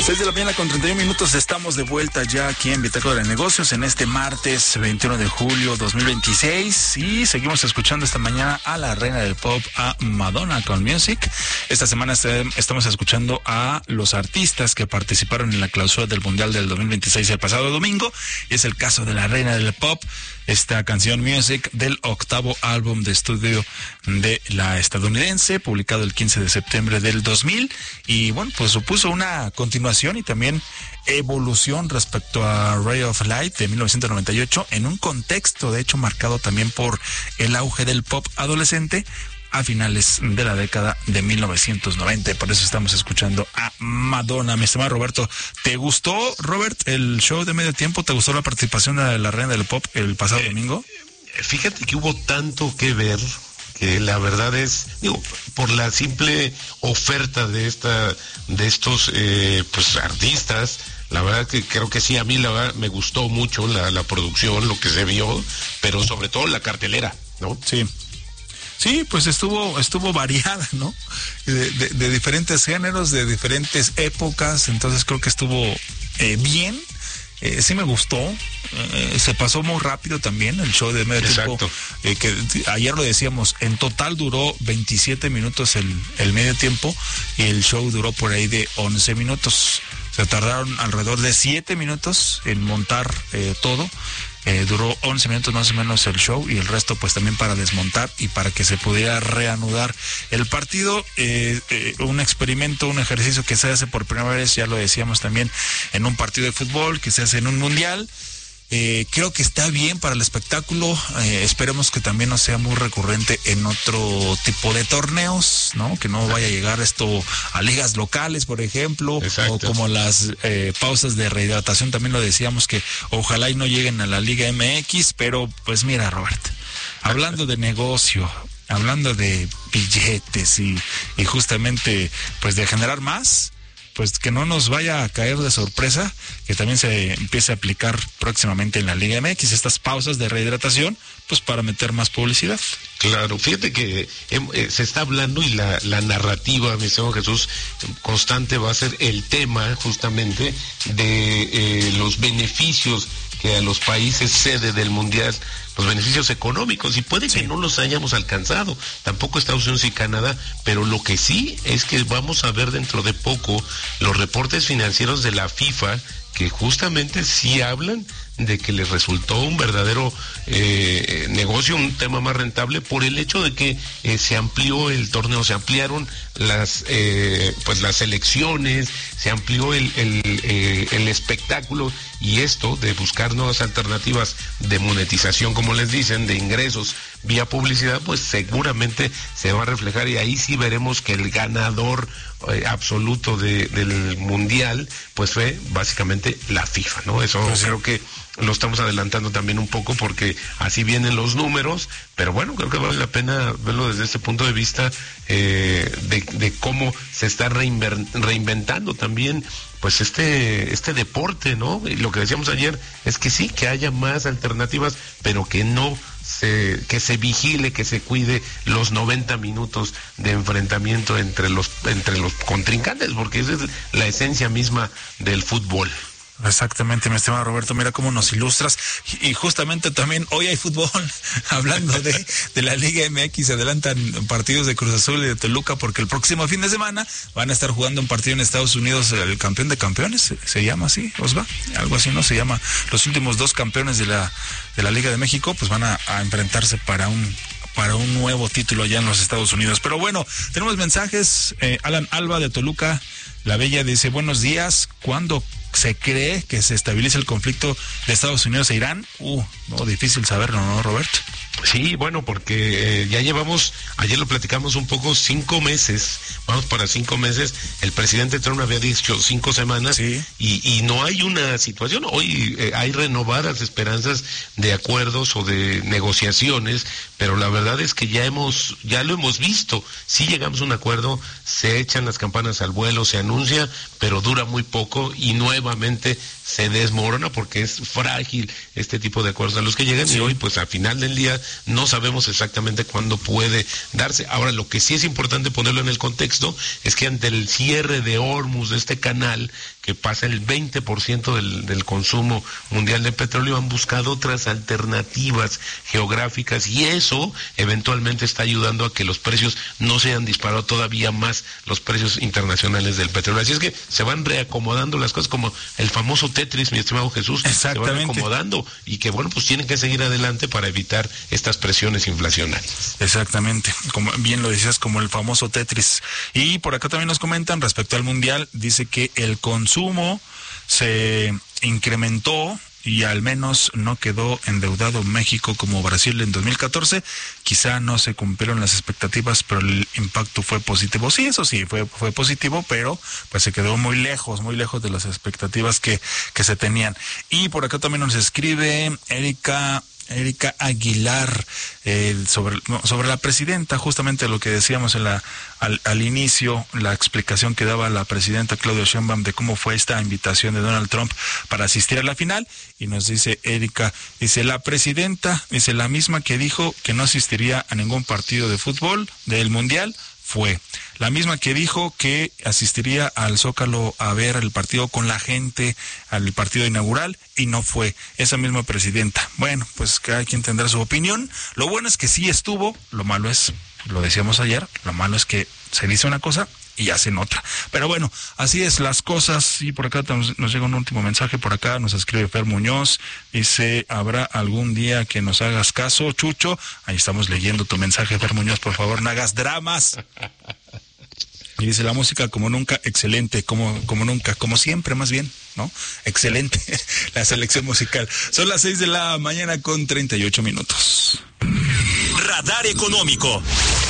6:31 estamos de vuelta ya aquí en Bitácora de Negocios en este martes 21 de julio 2026 y seguimos escuchando esta mañana a la reina del pop, a Madonna con Music. Esta semana estamos escuchando a los artistas que participaron en la clausura del Mundial del 2026 el pasado domingo, y es el caso de la reina del pop, esta canción Music del octavo álbum de estudio de la estadounidense, publicado el 15 de septiembre del 2000, y bueno, pues supuso una continuación y también evolución respecto a Ray of Light de 1998, en un contexto de hecho marcado también por el auge del pop adolescente a finales de la década de 1990. Por eso estamos escuchando a Madonna. Mi estimado Roberto, ¿te gustó, Robert, el show de medio tiempo? ¿Te gustó la participación de la reina del pop el pasado domingo? Fíjate que hubo tanto que ver, que la verdad es, por la simple oferta de estos pues artistas, la verdad que creo que sí, a mí la verdad me gustó mucho la producción, lo que se vio, pero sobre todo la cartelera, ¿no? Sí, pues estuvo variada, ¿no? De diferentes géneros, de diferentes épocas, entonces creo que estuvo bien. Sí me gustó, se pasó muy rápido también el show de medio tiempo, que ayer lo decíamos, en total duró 27 minutos el medio tiempo y el show duró por ahí de 11 minutos, se tardaron alrededor de 7 minutos en montar todo. Duró 11 minutos más o menos el show y el resto pues también para desmontar y para que se pudiera reanudar el partido. Un experimento, un ejercicio que se hace por primera vez, ya lo decíamos también, en un partido de fútbol, que se hace en un mundial. Creo que está bien para el espectáculo, esperemos que también no sea muy recurrente en otro tipo de torneos, ¿no? Que no vaya a llegar esto a ligas locales, por ejemplo. Exacto. O como las pausas de rehidratación, también lo decíamos, que ojalá y no lleguen a la Liga MX, pero pues mira, Robert, hablando de negocio, hablando de billetes y justamente pues de generar más, pues que no nos vaya a caer de sorpresa que también se empiece a aplicar próximamente en la Liga MX estas pausas de rehidratación, pues para meter más publicidad. Claro, fíjate que se está hablando y la narrativa, mi estimado Jesús, constante va a ser el tema justamente de los beneficios que a los países sede del Mundial, los beneficios económicos, y puede que no los hayamos alcanzado, tampoco Estados Unidos y Canadá, pero lo que sí es que vamos a ver dentro de poco los reportes financieros de la FIFA, que justamente sí hablan de que les resultó un verdadero negocio, un tema más rentable por el hecho de que se amplió el torneo, se ampliaron las selecciones, se amplió el espectáculo, y esto de buscar nuevas alternativas de monetización, como les dicen, de ingresos vía publicidad, pues seguramente se va a reflejar, y ahí sí veremos que el ganador absoluto del mundial pues fue básicamente la FIFA, ¿no? Eso pues creo que lo estamos adelantando también un poco porque así vienen los números, pero bueno, creo que vale la pena verlo desde este punto de vista de cómo se está reinventando también pues este deporte, ¿no? Y lo que decíamos ayer es que sí, que haya más alternativas, pero que que se vigile, que se cuide los 90 minutos de enfrentamiento entre los contrincantes, porque esa es la esencia misma del fútbol. Exactamente, mi estimado Roberto, mira cómo nos ilustras, y justamente también hoy hay fútbol, hablando de la Liga MX, se adelantan partidos de Cruz Azul y de Toluca, porque el próximo fin de semana van a estar jugando un partido en Estados Unidos, el campeón de campeones, se llama así, Osva, algo así, ¿no? Se llama, los últimos 2 campeones de la Liga de México, pues van a enfrentarse para un nuevo título allá en los Estados Unidos. Pero bueno, tenemos mensajes. Alan Alba de Toluca, la Bella, dice: buenos días, ¿cuándo se cree que se estabilice el conflicto de Estados Unidos e Irán? No, difícil saberlo, ¿no, Roberto? Sí, bueno, porque ya llevamos, ayer lo platicamos un poco, 5 meses, vamos para 5 meses, el presidente Trump había dicho 5 semanas, sí. y no hay una situación, hoy hay renovadas esperanzas de acuerdos o de negociaciones, pero la verdad es que ya lo hemos visto, si llegamos a un acuerdo, se echan las campanas al vuelo, se anuncia, pero dura muy poco y nuevamente se desmorona porque es frágil este tipo de acuerdos a los que llegan, sí. Y hoy pues al final del día no sabemos exactamente cuándo puede darse. Ahora, lo que sí es importante ponerlo en el contexto es que ante el cierre de Hormuz, de este canal que pasa el 20% del consumo mundial de petróleo, han buscado otras alternativas geográficas, y eso eventualmente está ayudando a que los precios no se hayan disparado todavía más, los precios internacionales del petróleo. Así es que se van reacomodando las cosas, como el famoso Tetris, mi estimado Jesús, se van acomodando, y que bueno, pues tienen que seguir adelante para evitar estas presiones inflacionarias. Exactamente, como bien lo decías, como el famoso Tetris. Y por acá también nos comentan respecto al Mundial, dice que el consumo se incrementó y al menos no quedó endeudado México como Brasil en 2014. Quizá no se cumplieron las expectativas, pero el impacto fue positivo. Sí, eso sí, fue positivo, pero pues se quedó muy lejos de las expectativas que se tenían. Y por acá también nos escribe Erika Aguilar sobre la presidenta, justamente lo que decíamos al inicio, la explicación que daba la presidenta Claudia Sheinbaum de cómo fue esta invitación de Donald Trump para asistir a la final. Y nos dice Erika, dice la presidenta, dice la misma que dijo que no asistiría a ningún partido de fútbol del Mundial, fue la misma que dijo que asistiría al Zócalo a ver el partido con la gente, al partido inaugural, y no fue esa misma presidenta. Bueno, pues cada quien tendrá su opinión. Lo bueno es que sí estuvo, lo malo es, lo decíamos ayer, lo malo es que se dice una cosa y hacen otra. Pero bueno, así es las cosas. Y por acá nos llega un último mensaje, por acá nos escribe Fer Muñoz, dice, ¿habrá algún día que nos hagas caso, Chucho? Ahí estamos leyendo tu mensaje, Fer Muñoz, por favor, no hagas dramas. Y dice, la música como nunca, excelente, como nunca, como siempre más bien, ¿no? Excelente la selección musical. Son las 6 de la mañana con 38 minutos. Radar Económico.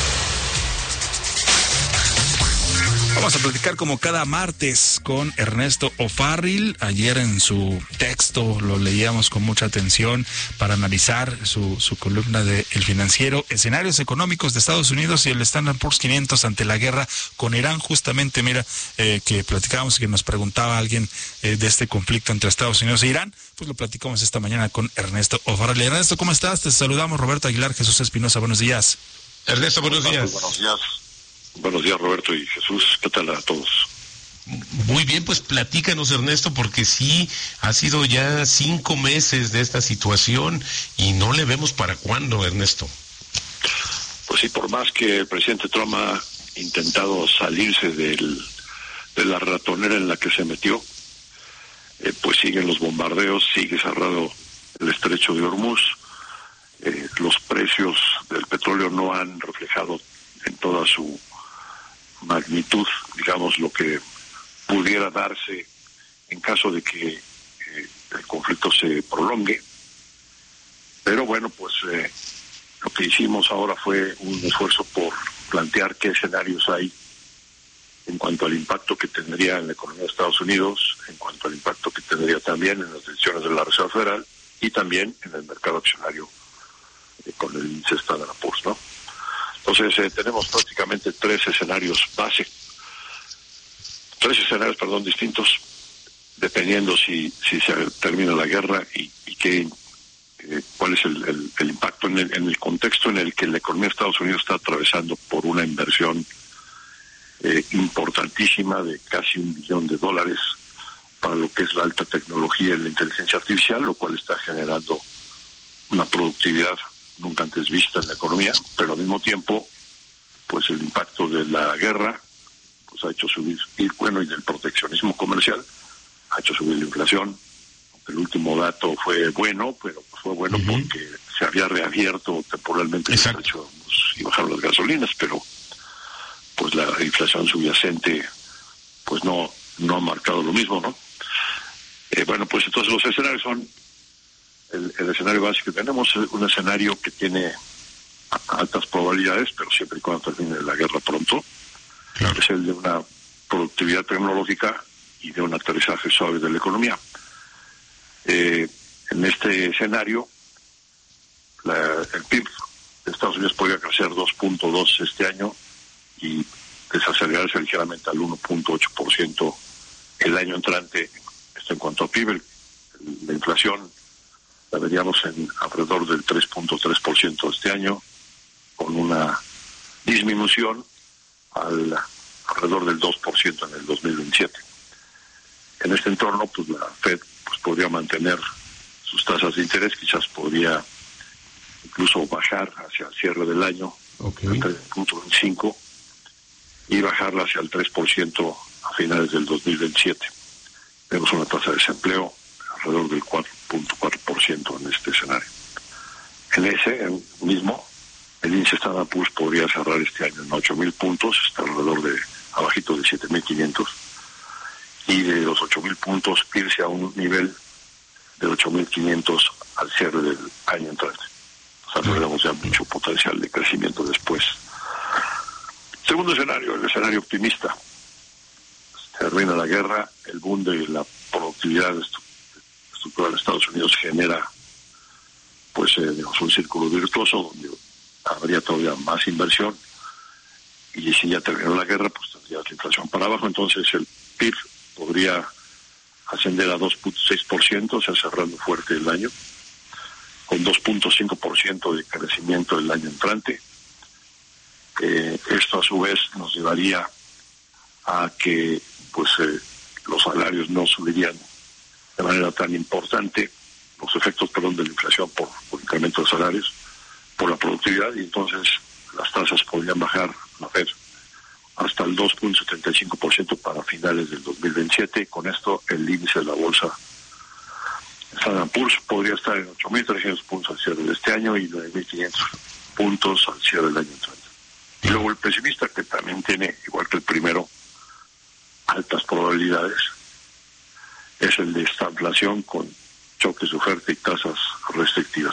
Vamos a platicar como cada martes con Ernesto O'Farrill. Ayer en su texto lo leíamos con mucha atención para analizar su columna de El Financiero, escenarios económicos de Estados Unidos y el Standard Poor's 500 ante la guerra con Irán. Justamente, mira, que platicábamos y que nos preguntaba alguien de este conflicto entre Estados Unidos e Irán, pues lo platicamos esta mañana con Ernesto O'Farrill. Ernesto, ¿cómo estás? Te saludamos, Roberto Aguilar, Jesús Espinosa, buenos días. Ernesto, buenos días. Buenos días. Buenos días, Roberto y Jesús. ¿Qué tal a todos? Muy bien, pues platícanos, Ernesto, porque sí, ha sido ya 5 meses de esta situación y no le vemos para cuándo, Ernesto. Pues sí, por más que el presidente Trump ha intentado salirse de la ratonera en la que se metió, pues siguen los bombardeos, sigue cerrado el estrecho de Hormuz, los precios del petróleo no han reflejado en toda su magnitud, digamos, lo que pudiera darse en caso de que el conflicto se prolongue. Pero bueno, pues lo que hicimos ahora fue un esfuerzo por plantear qué escenarios hay en cuanto al impacto que tendría en la economía de Estados Unidos, en cuanto al impacto que tendría también en las decisiones de la Reserva Federal y también en el mercado accionario con el índice Standard & Poor's, ¿no? Entonces tenemos prácticamente tres escenarios distintos, dependiendo si se termina la guerra y cuál es el impacto en el contexto en el que la economía de Estados Unidos está atravesando por una inversión importantísima de casi $1 billón para lo que es la alta tecnología y la inteligencia artificial, lo cual está generando una productividad nunca antes vista en la economía, pero al mismo tiempo, pues el impacto de la guerra pues ha hecho subir, y del proteccionismo comercial, ha hecho subir la inflación. El último dato fue bueno, pero fue bueno porque se había reabierto temporalmente el estrecho y bajaron las gasolinas, pero pues la inflación subyacente pues no ha marcado lo mismo, ¿no? Bueno, pues entonces los escenarios son el escenario básico que tenemos, es un escenario que tiene altas probabilidades, pero siempre y cuando termine la guerra pronto. Claro. Es el de una productividad tecnológica y de un aterrizaje suave de la economía. En este escenario, el PIB de Estados Unidos podría crecer 2.2 este año y desacelerarse ligeramente al 1.8% el año entrante. Esto en cuanto a PIB, la inflación la veríamos en alrededor del 3.3% este año, con una disminución alrededor del 2% en el 2027. En este entorno, pues la Fed pues podría mantener sus tasas de interés, quizás podría incluso bajar hacia el cierre del año, Okay. al 3.25, y bajarla hacia el 3% a finales del 2027. Vemos una tasa de desempleo alrededor del 4.4% en este escenario. En ese mismo, el índice Standard & Poor's podría cerrar este año en 8,000 puntos, está alrededor de abajito de 7,500, y de los 8,000 puntos irse a un nivel de 8,500 al cierre del año entrante. O sea, tenemos ya mucho potencial de crecimiento después. Segundo escenario, el escenario optimista. Termina la guerra, el boom de la productividad estructural de Estados Unidos genera pues un círculo virtuoso donde habría todavía más inversión, y si ya terminó la guerra, pues tendría la inflación para abajo, entonces el PIB podría ascender a 2.6%, o sea, cerrando fuerte el año, con 2.5% de crecimiento el año entrante. Esto a su vez nos llevaría a que pues los salarios no subirían de manera tan importante, los efectos, de la inflación por incremento de salarios, por la productividad, y entonces las tasas podrían bajar, la Fed, hasta el 2.75% para finales del 2027. Con esto el índice de la bolsa Standard & Poor's podría estar en 8,300 puntos al cierre de este año y 9,500 puntos al cierre del año entrante. Y luego el pesimista, que también tiene, igual que el primero, altas probabilidades, es el de esta inflación con choques de oferta y tasas restrictivas.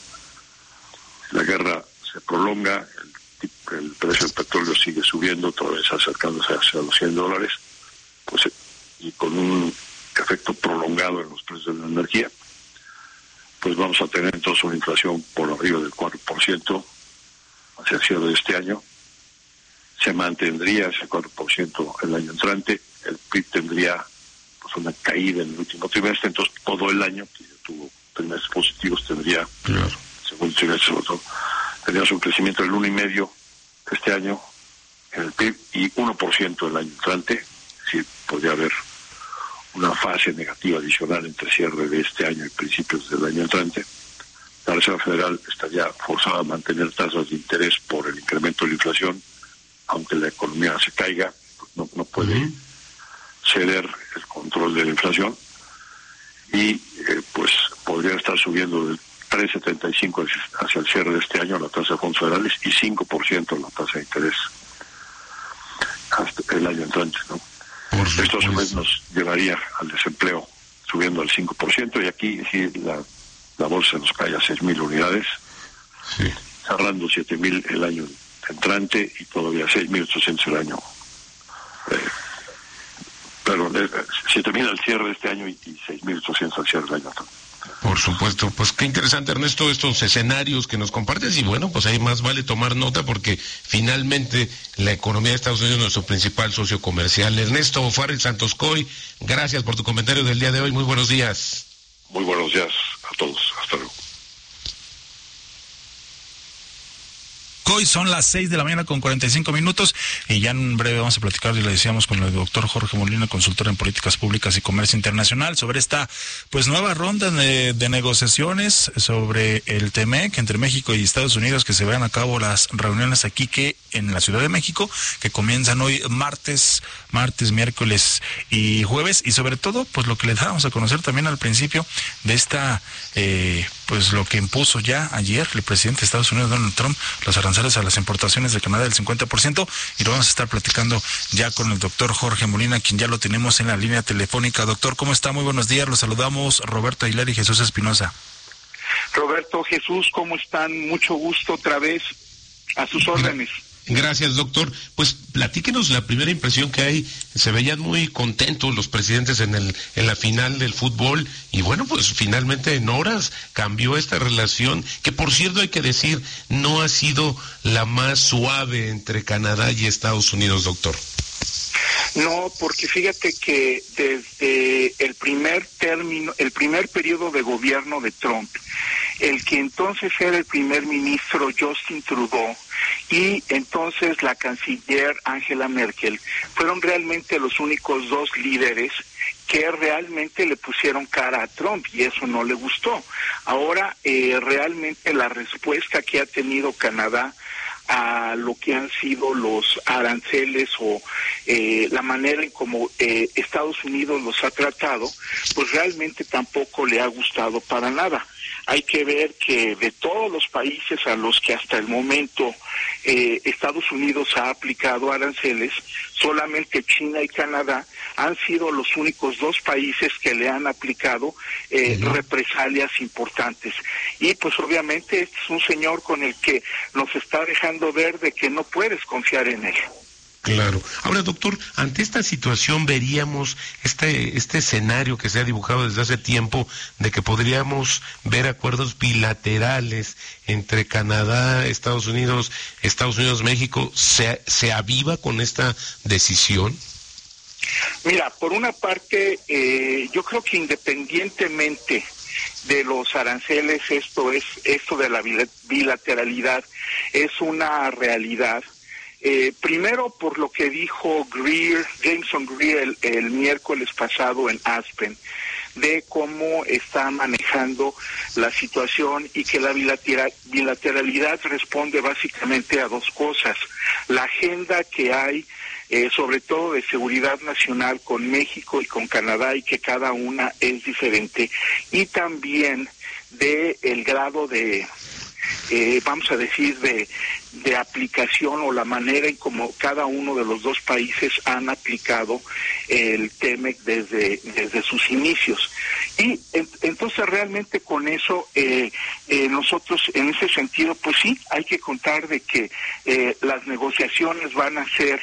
La guerra se prolonga, el precio del petróleo sigue subiendo, otra vez acercándose hacia los $100, pues, y con un efecto prolongado en los precios de la energía, pues vamos a tener entonces una inflación por arriba del 4% hacia el cierre de este año. Se mantendría ese 4% el año entrante, el PIB tendría pues una caída en el último trimestre, entonces todo el año, que ya tuvo trimestres positivos, tendría, según el trimestre sobre todo, tendríamos un crecimiento del 1,5% este año en el PIB y 1% el año entrante. Sí, podría haber una fase negativa adicional entre cierre de este año y principios del año entrante. La Reserva Federal estaría forzada a mantener tasas de interés por el incremento de la inflación, aunque la economía se caiga, pues no puede ceder el control de la inflación, y pues podría estar subiendo del 3.75 hacia el cierre de este año la tasa de fondos federales y 5% la tasa de interés hasta el año entrante, ¿no? Esto a su vez nos llevaría al desempleo subiendo al 5%, y aquí sí la bolsa nos cae a 6,000 unidades, cerrando 7,000 el año entrante y todavía 6,800 el año. Pero 7,000 al cierre de este año y 6,800 al cierre del año entrante. Por supuesto, pues qué interesante, Ernesto, estos escenarios que nos compartes, y bueno, pues ahí más vale tomar nota porque finalmente la economía de Estados Unidos es nuestro principal socio comercial. Ernesto Farrell Santos Coy, gracias por tu comentario del día de hoy, muy buenos días. Muy buenos días a todos, hasta luego. Hoy son las 6:45 a.m, y ya en breve vamos a platicar, y le decíamos, con el doctor Jorge Molina, consultor en políticas públicas y comercio internacional, sobre esta pues nueva ronda de negociaciones sobre el TEMEC entre México y Estados Unidos, que se vean a cabo las reuniones aquí en la Ciudad de México, que comienzan hoy martes, miércoles y jueves, y sobre todo pues lo que le dábamos a conocer también al principio de esta pues lo que impuso ya ayer el presidente de Estados Unidos, Donald Trump, los aranceles a las importaciones de Canadá del 50%, y lo vamos a estar platicando ya con el doctor Jorge Molina, quien ya lo tenemos en la línea telefónica. Doctor, ¿cómo está? Muy buenos días, los saludamos Roberto Aguilar y Jesús Espinosa. Roberto, Jesús, ¿cómo están? Mucho gusto otra vez, a sus órdenes. Gracias, doctor. Pues platíquenos la primera impresión que hay. Se veían muy contentos los presidentes en la final del fútbol, y bueno, pues finalmente en horas cambió esta relación, que por cierto hay que decir, no ha sido la más suave entre Canadá y Estados Unidos, doctor. No, porque fíjate que desde el primer periodo de gobierno de Trump, el que entonces era el primer ministro Justin Trudeau y entonces la canciller Angela Merkel fueron realmente los únicos dos líderes que realmente le pusieron cara a Trump y eso no le gustó. Ahora, realmente la respuesta que ha tenido Canadá a lo que han sido los aranceles o la manera en como Estados Unidos los ha tratado, pues realmente tampoco le ha gustado para nada. Hay que ver que de todos los países a los que hasta el momento Estados Unidos ha aplicado aranceles, solamente China y Canadá han sido los únicos dos países que le han aplicado represalias importantes. Y pues obviamente este es un señor con el que nos está dejando ver de que no puedes confiar en él. Claro. Ahora, doctor, ante esta situación veríamos este escenario que se ha dibujado desde hace tiempo de que podríamos ver acuerdos bilaterales entre Canadá, Estados Unidos, México. ¿Se aviva con esta decisión? Mira, por una parte, yo creo que independientemente de los aranceles, esto de la bilateralidad es una realidad. Primero, por lo que dijo Jameson Greer el miércoles pasado en Aspen, de cómo está manejando la situación y que la bilateralidad responde básicamente a dos cosas. La agenda que hay, sobre todo de seguridad nacional con México y con Canadá, y que cada una es diferente, y también de el grado de vamos a decir, de aplicación o la manera en como cada uno de los dos países han aplicado el TEMEC desde sus inicios. Y entonces realmente con eso nosotros en ese sentido, pues sí, hay que contar de que las negociaciones van a ser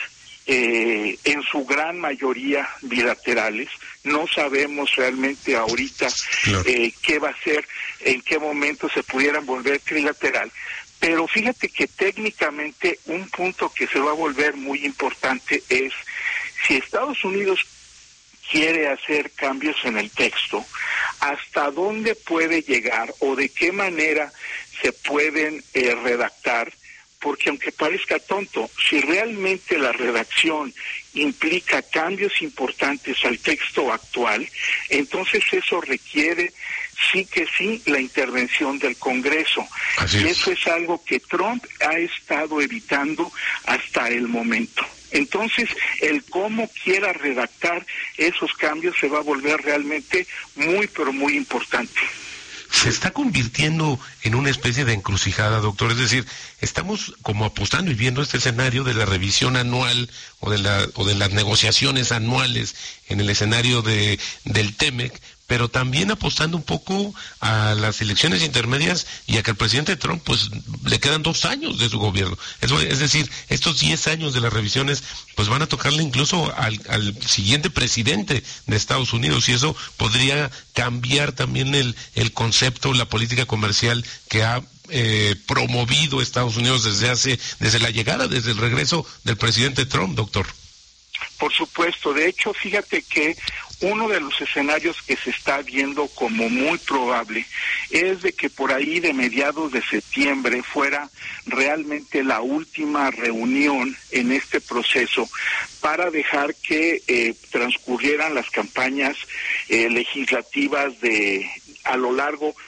en su gran mayoría bilaterales. No sabemos realmente ahorita qué va a ser, en qué momento se pudieran volver trilateral, pero fíjate que técnicamente un punto que se va a volver muy importante es si Estados Unidos quiere hacer cambios en el texto, hasta dónde puede llegar o de qué manera se pueden redactar. Porque aunque parezca tonto, si realmente la redacción implica cambios importantes al texto actual, entonces eso requiere sí que sí la intervención del Congreso. Y eso es algo que Trump ha estado evitando hasta el momento. Entonces, el cómo quiera redactar esos cambios se va a volver realmente muy, pero muy importante. Se está convirtiendo en una especie de encrucijada, doctor. Es decir, estamos como apostando y viendo este escenario de la revisión anual o de las negociaciones anuales en el escenario del TEMEC, pero también apostando un poco a las elecciones intermedias y a que al presidente Trump pues le quedan 2 años de su gobierno. Es decir, estos 10 años de las revisiones pues van a tocarle incluso al siguiente presidente de Estados Unidos, y eso podría cambiar también el concepto, la política comercial que ha promovido Estados Unidos desde la llegada, desde el regreso del presidente Trump, doctor. Por supuesto. De hecho, fíjate que uno de los escenarios que se está viendo como muy probable es de que por ahí de mediados de septiembre fuera realmente la última reunión en este proceso para dejar que transcurrieran las campañas legislativas a lo largo